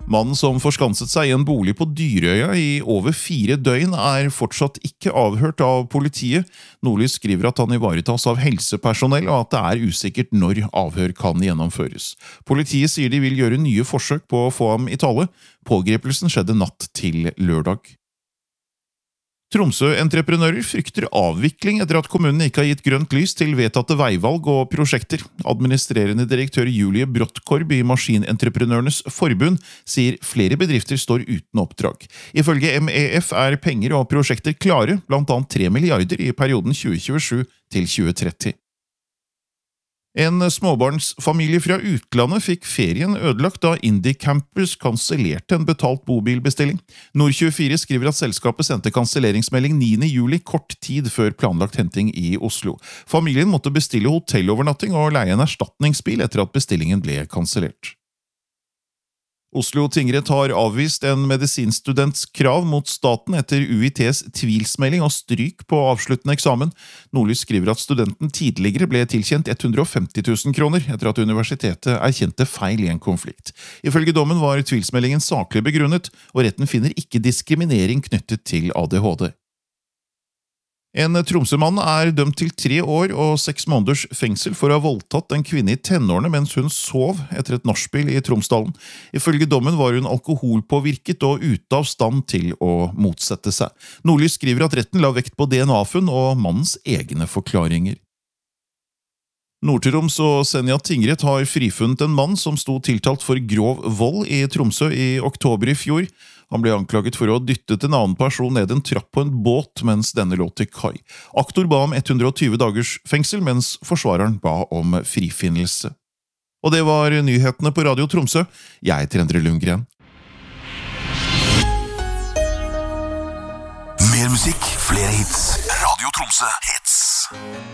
Mannen som forskanset seg i en bolig på Dyrøya i over 4 døgn fortsatt ikke avhørt av politiet. Nordlys skriver at han ivaretas av helsepersonell og at det usikkert når avhør kan gjennomføres. Politiet sier de vil gjøre nye forsøk på å få ham i tale. Pågrepelsen skjedde natt til lørdag. Tromsø-entreprenører frykter avvikling etter at kommunen ikke har gitt grønt lys til vedtatte veivalg og prosjekter. Administrerende direktør Julie Brottkorb i Maskinentreprenørenes Forbund sier flere bedrifter står uten oppdrag. Ifølge MEF penger og prosjekter klare, blant annet 3 milliarder i perioden 2027 til 2030. En småbarnsfamilie fra utlandet fikk ferien ødelagt da Indie Campers kansellerte en betalt bobilbestilling. Nord24 skriver at selskapet sendte kanselleringsmelding 9. juli kort tid før planlagt henting i Oslo. Familien måtte bestille hotellovernatting og leie en erstatningsbil etter at bestillingen ble kansellert. Oslo tingrett har avvist en medisinstudents krav mot staten etter UiTs tvilsmelding og stryk på avsluttende eksamen. Nordlys skriver at studenten tidligere ble tilkjent 150 000 kroner etter at universitetet erkjente feil i en konflikt. Ifølge dommen var tvilsmeldingen saklig begrunnet, og retten finner ikke diskriminering knyttet til ADHD. En Tromsømann dømt til 3 år og 6 måneders fengsel for å ha voldtatt en kvinne i tenårene mens hun sov etter et nachspiel i Tromsdalen. Ifølge dommen var hun alkoholpåvirket og ute av stand til å motsette seg. Nordlys skriver at retten la vekt på DNA-funn og mannens egne forklaringer. Nord-Troms og Senja tingrett har frifunnet en mann som sto tiltalt for grov vold i Tromsø i oktober i fjor. Han ble anklaget for å ha dyttet en annen person ned en trapp på en båt mens denne lå til kai. Aktor ba om 120 dagers fengsel, mens forsvareren ba om frifinnelse. Og det var nyhetene på Radio Tromsø. Jeg heter Endre Lundgren. Mer musikk, flere hits. Radio Tromsø Hits.